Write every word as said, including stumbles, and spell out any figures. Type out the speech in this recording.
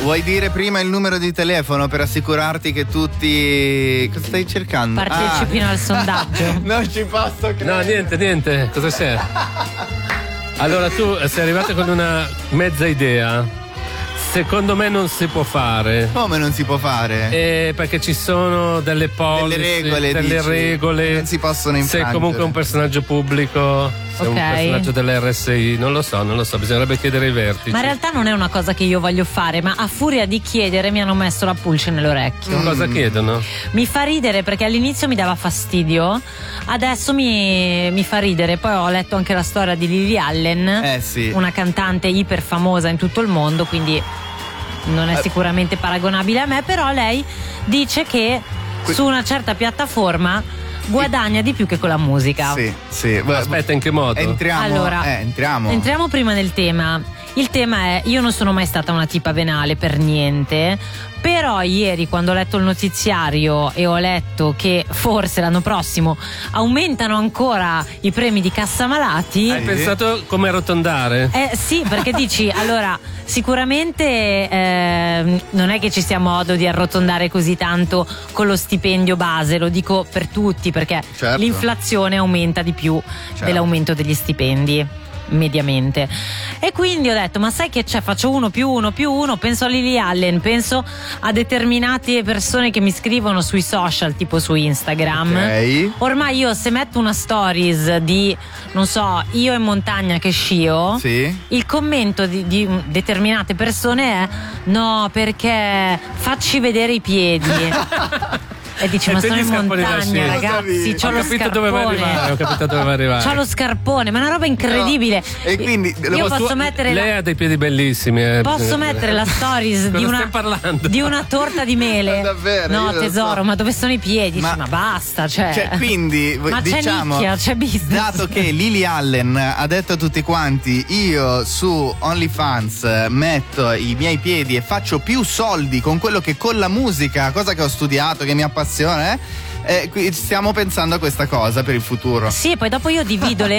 Vuoi dire prima il numero di telefono per assicurarti che tutti... Cosa stai cercando? Partecipino ah. al sondaggio. Non ci posso credere. No, niente, niente. Cosa c'è? Allora tu sei arrivato con una mezza idea. Secondo me non si può fare. Come non si può fare? Eh, perché ci sono delle policy, delle regole, delle dici, regole. non si possono infrangere. Sei comunque un personaggio pubblico, sei Ok. un personaggio dell'R S I, non lo so, non lo so, bisognerebbe chiedere ai vertici. Ma in realtà non è una cosa che io voglio fare, ma a furia di chiedere mi hanno messo la pulce nell'orecchio. Mm. Cosa chiedono? Mi fa ridere perché all'inizio mi dava fastidio, adesso mi, mi fa ridere. Poi ho letto anche la storia di Lily Allen, Eh sì. una cantante iper famosa in tutto il mondo, quindi non è sicuramente paragonabile a me, però lei dice che su una certa piattaforma guadagna di più che con la musica. Sì, sì. Aspetta, in che modo? Entriamo. Allora, eh, entriamo. entriamo prima nel tema. Il tema è: io non sono mai stata una tipa venale per niente, però ieri quando ho letto il notiziario e ho letto che forse l'anno prossimo aumentano ancora i premi di cassa malati. Hai pensato come arrotondare? Eh sì, perché dici, allora, sicuramente eh, non è che ci sia modo di arrotondare così tanto con lo stipendio base, lo dico per tutti, perché Certo. l'inflazione aumenta di più Certo. dell'aumento degli stipendi mediamente. E quindi ho detto: ma sai che c'è, faccio uno più uno più uno, penso a Lily Allen, penso a determinate persone che mi scrivono sui social, tipo su Instagram. Ok. Ormai io se metto una stories di, non so, io in montagna che scio, Sì. il commento di, di determinate persone è: no, perché facci vedere i piedi. E dici: E ma te sono gli in scarponi da montagna, sci. ragazzi, c'ho Ho lo capito dove vai a arrivare, ho scarpone. capito dove vai a arrivare. C'ho lo scarpone, ma è una roba incredibile. E quindi io Tu- posso mettere lei la, ha dei piedi bellissimi. eh, posso bisogna mettere dire. la stories Cosa di una, stai parlando? di una torta di mele. Ma davvero, io no, lo tesoro, so. ma dove sono i piedi? Ma- Ma, ma basta, cioè. Cioè, quindi Ma c'è diciamo, nicchia, c'è business. dato che Lily Allen ha detto a tutti quanti: io su OnlyFans metto i miei piedi e faccio più soldi con quello che con la musica, cosa che ho studiato, che mi appassiona, eh? Eh, qui stiamo pensando a questa cosa per il futuro. Sì, e poi dopo io divido le